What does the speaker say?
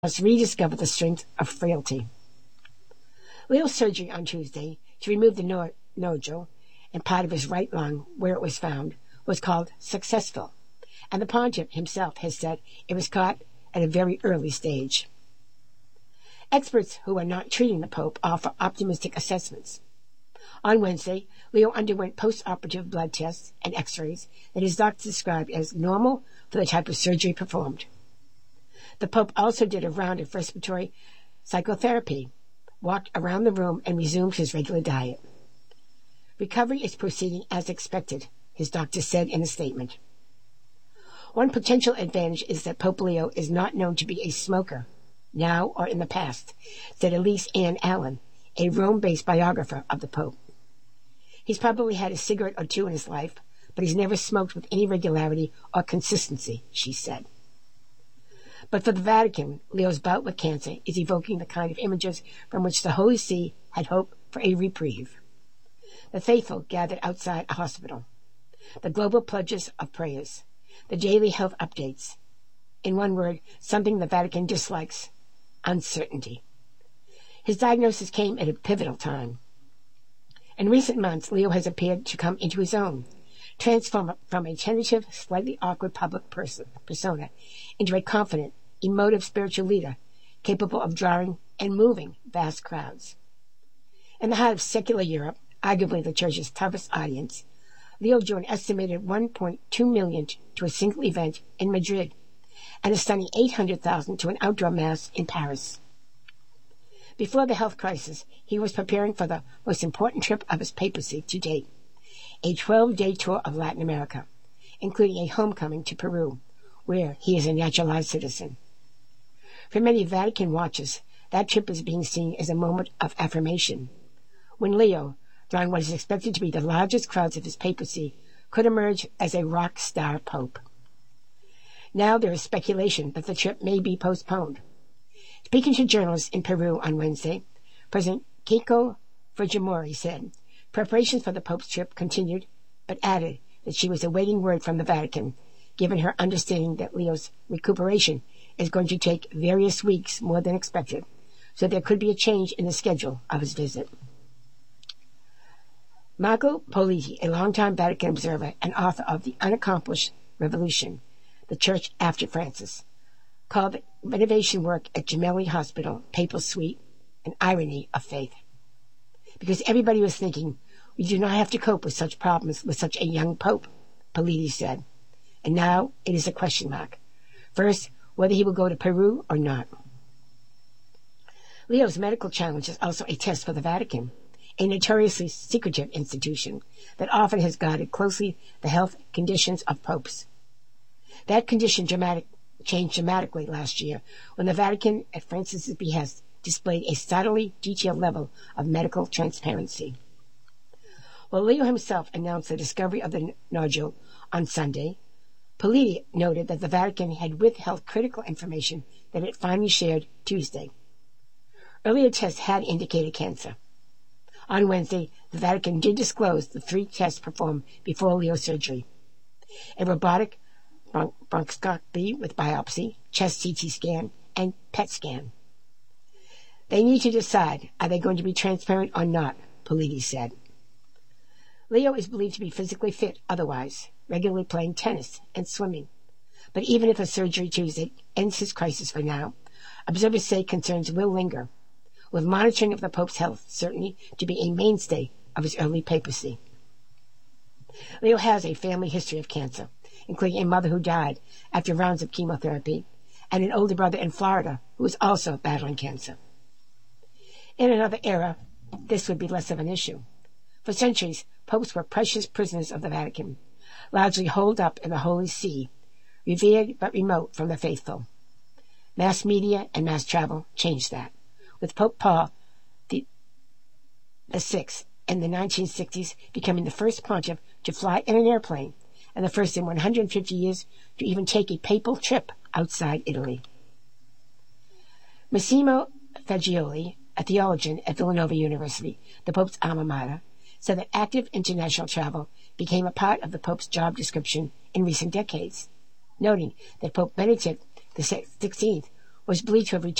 must rediscover the strength of frailty. Leo's surgery on Tuesday to remove the nodule in part of his right lung where it was found was called successful, and the pontiff himself has said it was caught at a very early stage. Experts who are not treating the Pope offer optimistic assessments. On Wednesday, Leo underwent post-operative blood tests and x-rays that his doctor described as normal for the type of surgery performed. The Pope also did a round of respiratory psychotherapy, walked around the room, and resumed his regular diet. Recovery is proceeding as expected, his doctor said in a statement. One potential advantage is that Pope Leo is not known to be a smoker, now or in the past, said Elise Ann Allen, a Rome-based biographer of the Pope. He's probably had a cigarette or two in his life, but he's never smoked with any regularity or consistency, she said. But for the Vatican, Leo's bout with cancer is evoking the kind of images from which the Holy See had hoped for a reprieve. The faithful gathered outside a hospital. The global pledges of prayers. The daily health updates. In one word, something the Vatican dislikes: uncertainty. His diagnosis came at a pivotal time. In recent months, Leo has appeared to come into his own, transformed from a tentative, slightly awkward public persona into a confident, emotive spiritual leader capable of drawing and moving vast crowds. In the heart of secular Europe, arguably the Church's toughest audience, Leo drew an estimated 1.2 million to a single event in Madrid and a stunning 800,000 to an outdoor mass in Paris. Before the health crisis, he was preparing for the most important trip of his papacy to date, a 12-day tour of Latin America, including a homecoming to Peru, where he is a naturalized citizen. For many Vatican watchers, that trip is being seen as a moment of affirmation, when Leo, drawing what is expected to be the largest crowds of his papacy, could emerge as a rock star pope. Now there is speculation that the trip may be postponed. Speaking to journalists in Peru on Wednesday, President Keiko Fujimori said preparations for the Pope's trip continued, but added that she was awaiting word from the Vatican, given her understanding that Leo's recuperation is going to take various weeks more than expected, so there could be a change in the schedule of his visit. Marco Politi, a longtime Vatican observer and author of The Unaccomplished Revolution, The Church After Francis, called the renovation work at Gemelli Hospital, Papal Suite, an irony of faith. Because everybody was thinking, we do not have to cope with such problems with such a young pope, Politi said. And now it is a question mark. First, whether he will go to Peru or not. Leo's medical challenge is also a test for the Vatican, a notoriously secretive institution that often has guarded closely the health conditions of popes. That condition changed dramatically last year when the Vatican, at Francis's behest, displayed a subtly detailed level of medical transparency. While Leo himself announced the discovery of the nodule on Sunday, Politi noted that the Vatican had withheld critical information that it finally shared Tuesday. Earlier tests had indicated cancer. On Wednesday, the Vatican did disclose the 3 tests performed before Leo's surgery: a robotic bronchoscopy with biopsy, chest CT scan, and PET scan. They need to decide, are they going to be transparent or not, Politi said. Leo is believed to be physically fit otherwise, regularly playing tennis and swimming. But even if a surgery Tuesday ends his crisis for now, observers say concerns will linger, with monitoring of the Pope's health certainly to be a mainstay of his early papacy. Leo has a family history of cancer, including a mother who died after rounds of chemotherapy, and an older brother in Florida who is also battling cancer. In another era, this would be less of an issue. For centuries, popes were precious prisoners of the Vatican, largely holed up in the Holy See, revered but remote from the faithful. Mass media and mass travel changed that, with Pope Paul the Sixth in the 1960s becoming the first pontiff to fly in an airplane and the first in 150 years to even take a papal trip outside Italy. Massimo Fagioli, a theologian at Villanova University, the Pope's alma mater, said that active international travel became a part of the Pope's job description in recent decades, noting that Pope Benedict XVI was believed to have returned